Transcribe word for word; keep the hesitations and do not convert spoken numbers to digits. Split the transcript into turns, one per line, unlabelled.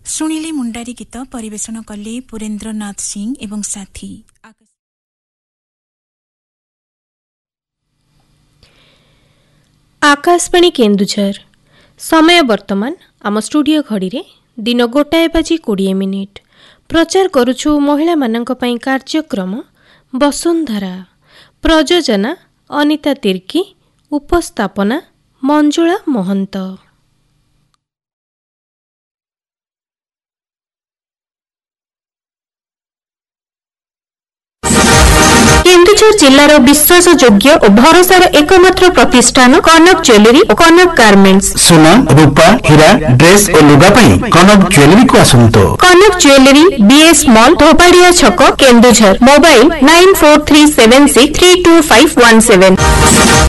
ଶୁଣିଲେ ମୁଣ୍ଡାରୀ ଗୀତ ପରିବେଷଣ କଲେ ପୁରେନ୍ଦ୍ରନାଥ ସିଂ ଏବଂ ସାଥୀ।
आकाशवाणी केन्दुझर समय वर्तमान आम स्टूडियो घड़ी दिन गोटाए बाजी कोड़े मिनिट प्रचार करुछु महिला मानंक पई कार्यक्रम वसुंधरा। प्रयोजना अनिता तिर्की, उपस्थापना मंजुला महंत। केन्दुझर जिलार विश्वासयोग्य और भरोसार एकमात्र प्रतिष्ठान कनक ज्वेलरी और कनक गारमेंट्स।
सोना, रूपा, हीरा, ड्रेस और लुगा पई कनक ज्वेलरी को आसंतो।
कनक ज्वेलरी बीएस मॉल धोपाड़िया छक Keonjhar. Mobile nine four three seven six three to five one seven.